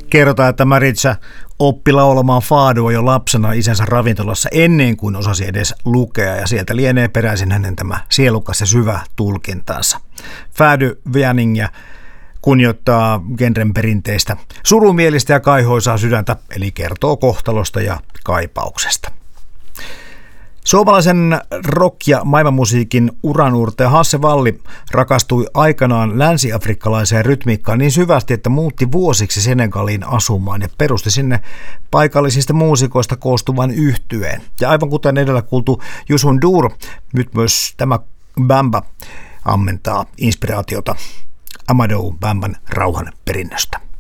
Kerrotaan, että Maritza oppi laulamaan faadua jo lapsena isänsä ravintolassa ennen kuin osasi edes lukea, ja sieltä lienee peräisin hänen tämä sielukas ja syvä tulkintansa. Fädy Vianingia kunnioittaa genren perinteistä surumielistä ja kaihoisaa sydäntä, eli kertoo kohtalosta ja kaipauksesta. Suomalaisen rock- ja maailmanmusiikin uranuurtaja Hasse Valli rakastui aikanaan länsi-afrikkalaiseen rytmiikkaan niin syvästi, että muutti vuosiksi Senegaliin asumaan ja perusti sinne paikallisista muusikoista koostuvan yhtyeen. Ja aivan kuten edellä kuultu Youssou N'Dour, nyt myös tämä Bamba ammentaa inspiraatiota Amadou Bamban rauhan perinnöstä.